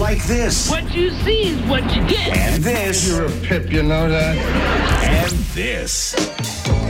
like this. What you see is what you get. And this. You're a pip, you know that? And this.